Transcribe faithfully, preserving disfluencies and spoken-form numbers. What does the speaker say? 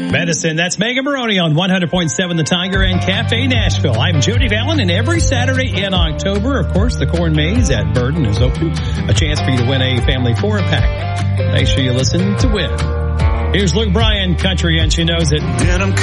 Medicine. That's Megan Maroney on one hundred point seven The Tiger and Cafe Nashville. I'm Jody Vallon, and every Saturday in October, of course, the Corn Maze at Burden is open. A chance for you to win a family four-pack. Make sure you listen to win. Here's Luke Bryan, country, and she knows it.